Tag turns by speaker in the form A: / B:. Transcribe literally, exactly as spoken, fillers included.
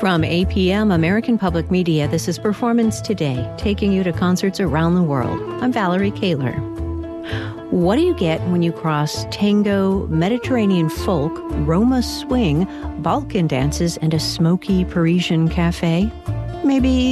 A: From A P M, American Public Media, this is Performance Today, taking you to concerts around the world. I'm Valerie Kaler. What do you get when you cross tango, Mediterranean folk, Roma swing, Balkan dances, and a smoky Parisian cafe? Maybe